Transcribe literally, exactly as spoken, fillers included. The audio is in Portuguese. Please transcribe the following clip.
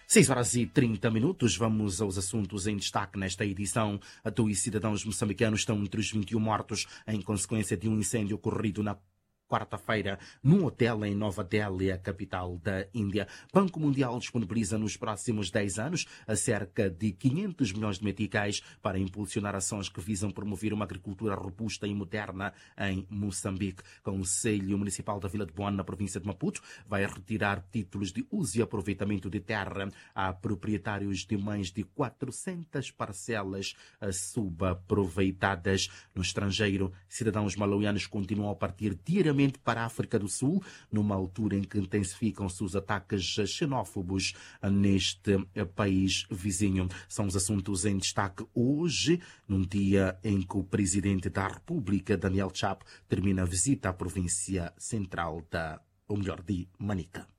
seis horas e trinta minutos, vamos aos assuntos em destaque nesta edição. Dois cidadãos moçambicanos estão entre os vinte e um mortos em consequência de um incêndio ocorrido na quarta-feira, num hotel em Nova Delhi, a capital da Índia. Banco Mundial disponibiliza nos próximos dez anos a cerca de quinhentos milhões de meticais para impulsionar ações que visam promover uma agricultura robusta e moderna em Moçambique. Conselho Municipal da Vila de Boane, na província de Maputo, vai retirar títulos de uso e aproveitamento de terra a proprietários de mais de quatrocentas parcelas subaproveitadas. No estrangeiro, cidadãos malauianos continuam a partir diariamente para a África do Sul, numa altura em que intensificam-se os ataques xenófobos neste país vizinho. São os assuntos em destaque hoje, num dia em que o presidente da República, Daniel Chapo, termina a visita à província central da, ou melhor, de Manica.